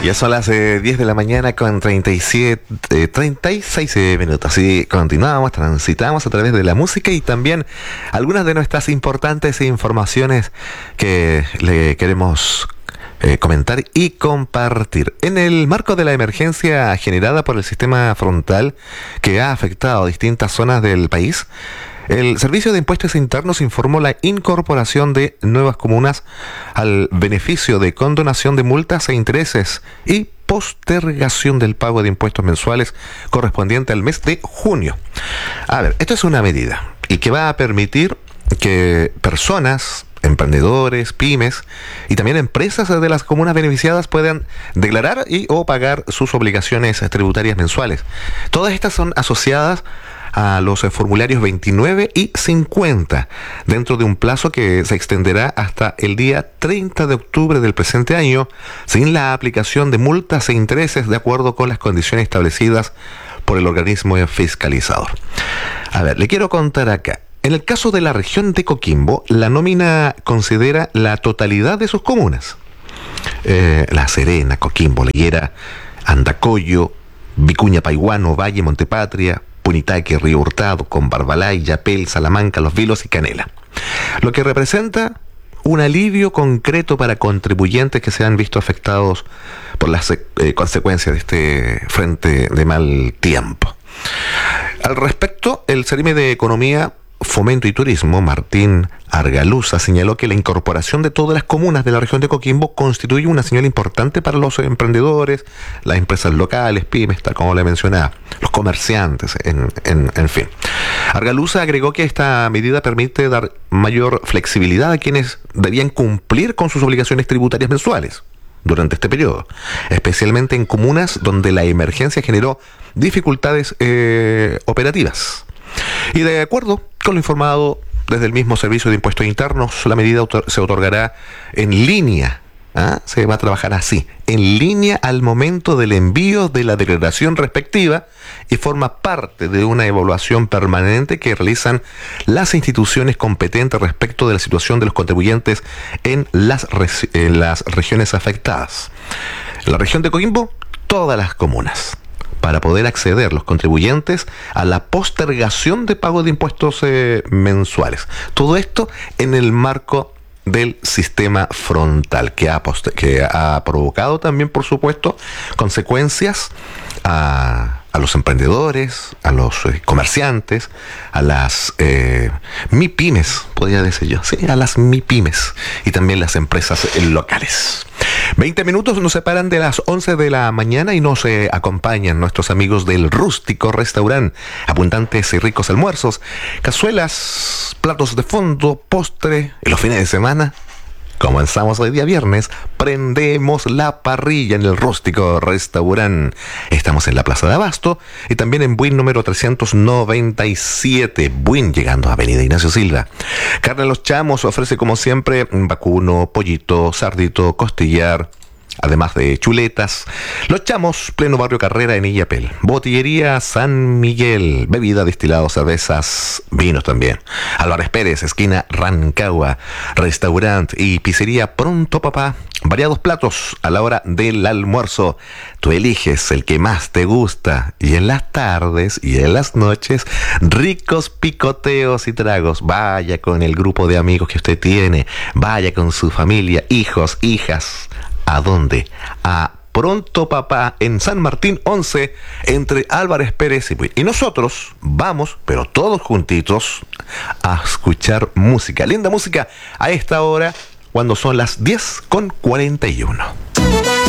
Ya son las 10 de la mañana con 36 minutos. Y continuamos, transitamos a través de la música y también algunas de nuestras importantes informaciones que le queremos comentar y compartir. En el marco de la emergencia generada por el sistema frontal que ha afectado a distintas zonas del país, el Servicio de Impuestos Internos informó la incorporación de nuevas comunas al beneficio de condonación de multas e intereses y postergación del pago de impuestos mensuales correspondiente al mes de junio. A ver, esto es una medida y que va a permitir que personas, emprendedores, pymes y también empresas de las comunas beneficiadas puedan declarar y o pagar sus obligaciones tributarias mensuales. Todas estas son asociadas a los formularios 29 y 50, dentro de un plazo que se extenderá hasta el día 30 de octubre del presente año, sin la aplicación de multas e intereses de acuerdo con las condiciones establecidas por el organismo fiscalizador. A ver, le quiero contar acá. En el caso de la región de Coquimbo, la nómina considera la totalidad de sus comunas. La Serena, Coquimbo, La Higuera, Andacollo, Vicuña Paiguano, Valle, Montepatria, Punitaque, Río Hurtado, Combarbalay, Yapel, Salamanca, Los Vilos y Canela. Lo que representa un alivio concreto para contribuyentes que se han visto afectados por las consecuencias de este frente de mal tiempo. Al respecto, el Cerime de Economía, Fomento y Turismo, Martín Argaluza, señaló que la incorporación de todas las comunas de la región de Coquimbo constituye una señal importante para los emprendedores, las empresas locales, pymes, tal como le mencionaba, los comerciantes, en fin. Argaluza agregó que esta medida permite dar mayor flexibilidad a quienes debían cumplir con sus obligaciones tributarias mensuales durante este periodo, especialmente en comunas donde la emergencia generó dificultades operativas. Y de acuerdo con lo informado desde el mismo Servicio de Impuestos Internos, la medida se otorgará en línea, se va a trabajar así, en línea al momento del envío de la declaración respectiva y forma parte de una evaluación permanente que realizan las instituciones competentes respecto de la situación de los contribuyentes en las regiones afectadas. En la región de Coquimbo, todas las comunas, para poder acceder los contribuyentes a la postergación de pago de impuestos mensuales. Todo esto en el marco del sistema frontal, que ha provocado también, por supuesto, consecuencias a los emprendedores, a los comerciantes, a las MIPYMES, podría decir yo, sí, a las MIPYMES y también las empresas locales. 20 minutos nos separan de las 11 de la mañana y nos acompañan nuestros amigos del Rústico Restaurante. Abundantes y ricos almuerzos, cazuelas, platos de fondo, postre. En los fines de semana, comenzamos hoy día viernes, prendemos la parrilla en el Rústico Restaurante. Estamos en la Plaza de Abasto y también en Buin número 397. Buin, llegando a Avenida Ignacio Silva. Carne Los Chamos ofrece como siempre vacuno, pollito, sardito, costillar, además de chuletas. Los Chamos, pleno barrio Carrera en Illapel. Botillería San Miguel, bebida, destilado, cervezas, vinos también. Álvarez Pérez, esquina Rancagua. Restaurante y pizzería Pronto Papá. Variados platos a la hora del almuerzo. Tú eliges el que más te gusta. Y en las tardes y en las noches, ricos picoteos y tragos. Vaya con el grupo de amigos que usted tiene. Vaya con su familia, hijos, hijas. ¿A dónde? A Pronto Papá en San Martín 11, entre Álvarez Pérez y Buin. Y nosotros vamos, pero todos juntitos, a escuchar música. Linda música a esta hora, cuando son las 10:41.